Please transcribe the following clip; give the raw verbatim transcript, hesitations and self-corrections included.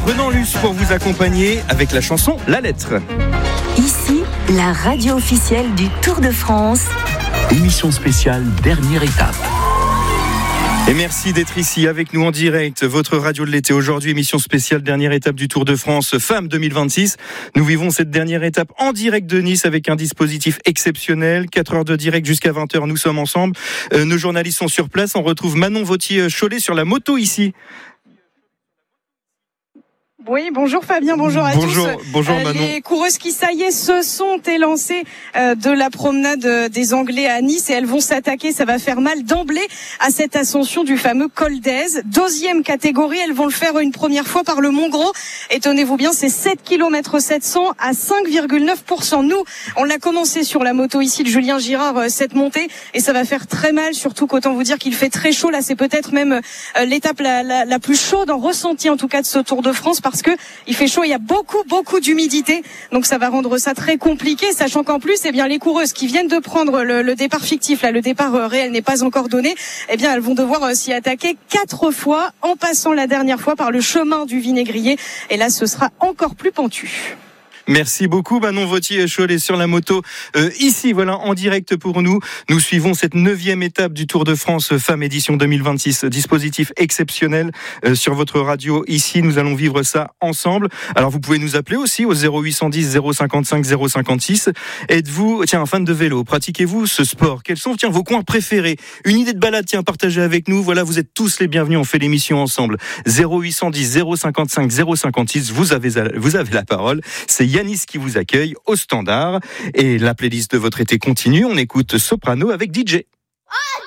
Renan Luce pour vous accompagner avec la chanson La Lettre. Ici, la radio officielle du Tour de France. Émission spéciale, dernière étape. Et merci d'être ici avec nous en direct. Votre radio de l'été aujourd'hui, émission spéciale, dernière étape du Tour de France Femmes deux mille vingt-six. Nous vivons cette dernière étape en direct de Nice avec un dispositif exceptionnel. quatre heures de direct jusqu'à vingt heures, nous sommes ensemble. Euh, nos journalistes sont sur place. On retrouve Manon Vautier-Cholet sur la moto ici. Oui, bonjour Fabien, bonjour à bonjour, tous. Bonjour euh, Manon. Les coureuses qui, ça y est, se sont élancées euh, de la promenade des Anglais à Nice et elles vont s'attaquer, ça va faire mal d'emblée, à cette ascension du fameux col d'Èze. Deuxième catégorie, elles vont le faire une première fois par le Mont Gros. Étonnez-vous bien, c'est sept kilomètres sept cents à cinq virgule neuf pour cent. Nous, on l'a commencé sur la moto ici de Julien Girard, euh, cette montée, et ça va faire très mal, surtout qu'autant vous dire qu'il fait très chaud. Là, c'est peut-être même euh, l'étape la, la, la plus chaude en ressenti, en tout cas, de ce Tour de France, parce que il fait chaud, il y a beaucoup, beaucoup d'humidité. Donc ça va rendre ça très compliqué, sachant qu'en plus, eh bien, les coureuses qui viennent de prendre le, le départ fictif, là, le départ euh, réel n'est pas encore donné, eh bien, elles vont devoir euh, s'y attaquer quatre fois, en passant la dernière fois par le chemin du Vinaigrier. Et là, ce sera encore plus pentu. Merci beaucoup Manon Vautier-Cholet sur la moto euh, ici, voilà, en direct pour nous. Nous suivons cette neuvième étape du Tour de France Femmes édition deux mille vingt-six. Dispositif exceptionnel euh, sur votre radio ici. Nous allons vivre ça ensemble. Alors vous pouvez nous appeler aussi au zéro huit cent dix zéro cinquante-cinq zéro cinquante-six. Êtes-vous, tiens, un fan de vélo? Pratiquez-vous ce sport? Quels sont, tiens, vos coins préférés? Une idée de balade, tiens, partagez avec nous. Voilà, vous êtes tous les bienvenus. On fait l'émission ensemble. zéro huit cent dix zéro cinquante-cinq zéro cinquante-six. Vous avez, vous avez la parole. C'est Yanis qui vous accueille au standard. Et la playlist de votre été continue. On écoute Soprano avec D J. Oh